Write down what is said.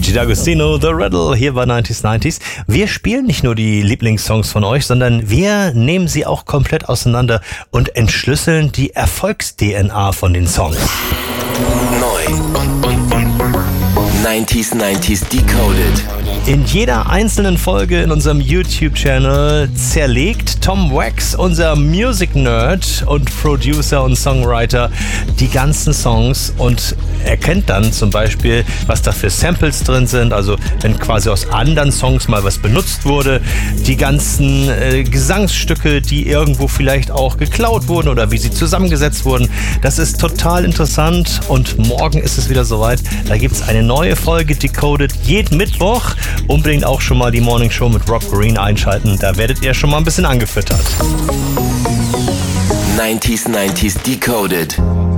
Gigi D'Agostino, The Riddle, hier bei 90s. Wir spielen nicht nur die Lieblingssongs von euch, sondern wir nehmen sie auch komplett auseinander und entschlüsseln die Erfolgs-DNA von den Songs. Neu. 90s Decoded. In jeder einzelnen Folge in unserem YouTube-Channel zerlegt Tom Wax, unser Music-Nerd und Producer und Songwriter, die ganzen Songs und erkennt dann zum Beispiel, was da für Samples drin sind, also wenn quasi aus anderen Songs mal was benutzt wurde, die ganzen Gesangsstücke, die irgendwo vielleicht auch geklaut wurden oder wie sie zusammengesetzt wurden. Das ist total interessant und morgen ist es wieder soweit. Da gibt es eine neue Folge Decoded jeden Mittwoch. Unbedingt auch schon mal die Morning Show mit Rob Green einschalten. Da werdet ihr schon mal ein bisschen angefüttert. 90s Decoded.